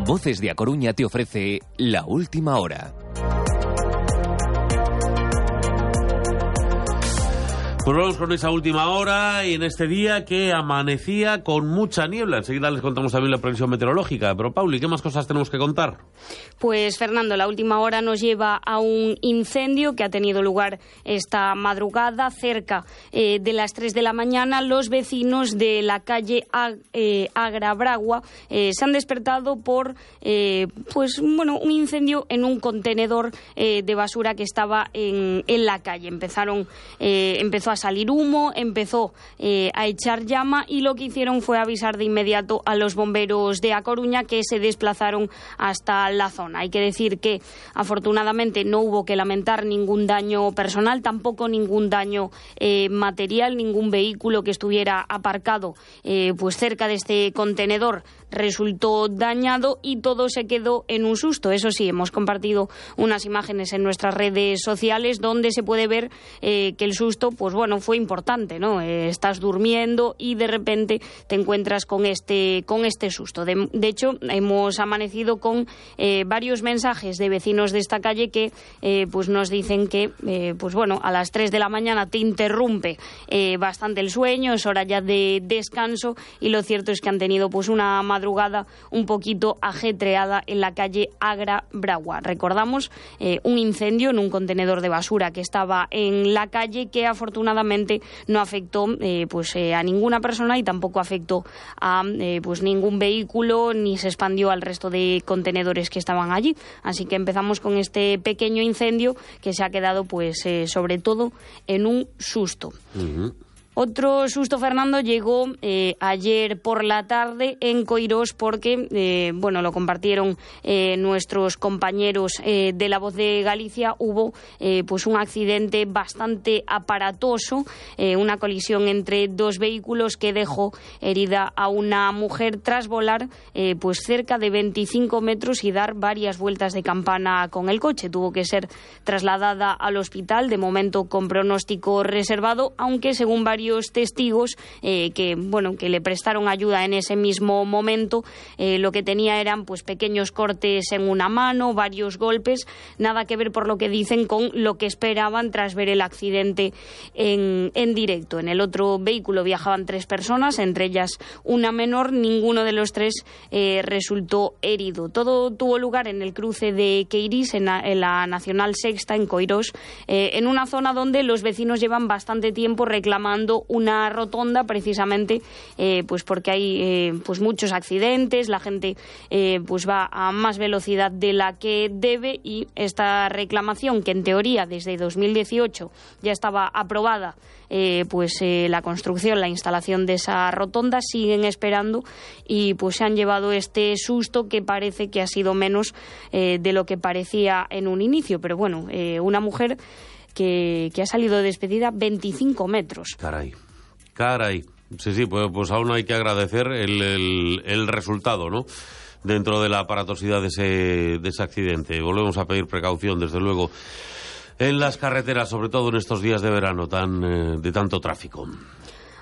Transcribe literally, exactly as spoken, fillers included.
Voces de A Coruña te ofrece La Última Hora. Pues vamos con esa última hora y en este día que amanecía con mucha niebla. Enseguida les contamos también la previsión meteorológica. Pero, Pauli, ¿qué más cosas tenemos que contar? Pues, Fernando, la última hora nos lleva a un incendio que ha tenido lugar esta madrugada. Cerca eh, de las tres de la mañana, los vecinos de la calle Ag- eh, Agra-Bragua eh, se han despertado por eh, pues, bueno, un incendio en un contenedor eh, de basura que estaba en, en la calle. Empezaron, eh, empezó a a salir humo, empezó eh, a echar llama y lo que hicieron fue avisar de inmediato a los bomberos de A Coruña, que se desplazaron hasta la zona. Hay que decir que afortunadamente no hubo que lamentar ningún daño personal, tampoco ningún daño eh, material, ningún vehículo que estuviera aparcado eh, pues cerca de este contenedor resultó dañado y todo se quedó en un susto. Eso sí, hemos compartido unas imágenes en nuestras redes sociales donde se puede ver eh, que el susto, pues bueno, fue importante, ¿no? Eh, estás durmiendo y de repente te encuentras con este, con este susto. De, de hecho, hemos amanecido con eh, varios mensajes de vecinos de esta calle que eh, pues nos dicen que, eh, pues bueno, a las tres de la mañana te interrumpe eh, bastante el sueño, es hora ya de descanso y lo cierto es que han tenido pues una madrugada un poquito ajetreada en la calle Agra-Bragua. Recordamos eh, un incendio en un contenedor de basura que estaba en la calle que afortunadamente no afectó eh, pues, eh, a ninguna persona y tampoco afectó a eh, pues, ningún vehículo ni se expandió al resto de contenedores que estaban allí. Así que empezamos con este pequeño incendio que se ha quedado pues eh, sobre todo en un susto. Uh-huh. Otro susto, Fernando, llegó eh, ayer por la tarde en Coirós porque, eh, bueno, lo compartieron eh, nuestros compañeros eh, de La Voz de Galicia. Hubo eh, pues un accidente bastante aparatoso, eh, una colisión entre dos vehículos que dejó herida a una mujer tras volar eh, pues cerca de veinticinco metros y dar varias vueltas de campana con el coche. Tuvo que ser trasladada al hospital, de momento con pronóstico reservado, aunque según varios testigos eh, que bueno que le prestaron ayuda en ese mismo momento, eh, lo que tenía eran pues pequeños cortes en una mano, varios golpes, nada que ver por lo que dicen con lo que esperaban tras ver el accidente en, en directo. En el otro vehículo viajaban tres personas, entre ellas una menor, ninguno de los tres eh, resultó herido. Todo tuvo lugar en el cruce de Queirís, en la, en la Nacional Sexta, en Coirós, eh, en una zona donde los vecinos llevan bastante tiempo reclamando una rotonda, precisamente eh, pues porque hay eh, pues muchos accidentes, la gente eh, pues va a más velocidad de la que debe y esta reclamación, que en teoría desde dos mil dieciocho ya estaba aprobada, eh, pues eh, la construcción, la instalación de esa rotonda, siguen esperando y pues se han llevado este susto que parece que ha sido menos eh, de lo que parecía en un inicio, pero bueno, eh, una mujer Que, que ha salido despedida veinticinco metros. Caray, caray. Sí, sí, pues, pues aún hay que agradecer el, el, el resultado, ¿no? Dentro de la aparatosidad de ese, de ese accidente. Volvemos a pedir precaución, desde luego, en las carreteras, sobre todo en estos días de verano tan eh, de tanto tráfico.